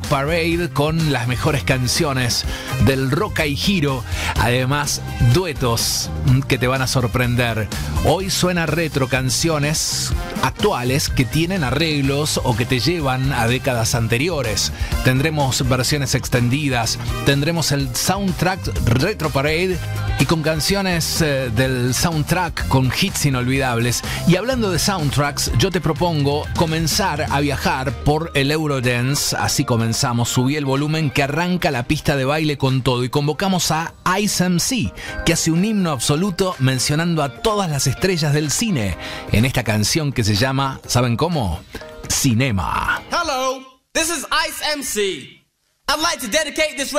Parade con las mejores canciones del Rock y Giro. Además, duetos que te van a sorprender. Hoy suena retro, canciones actuales que tienen arreglos o que te llevan a décadas anteriores. Tendremos versiones extendidas, tendremos el soundtrack Retro Parade y con canciones del soundtrack con hits inolvidables. Y hablando de soundtracks, yo te propongo comenzar a viajar por el Eurodance. Así comenzamos. Subí el volumen que arranca la pista de baile con todo y convocamos a Ice MC, que hace un himno absoluto mencionando a todas las estrellas del cine en esta canción que se llama, ¿saben cómo? Cinema. Hello, this is Ice MC. I'd like to dedicate this